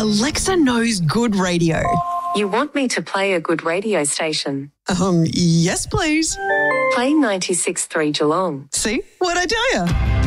Alexa knows good radio. You want me to play a good radio station? Yes, please. Play 96.3 Geelong. See? What'd I tell you?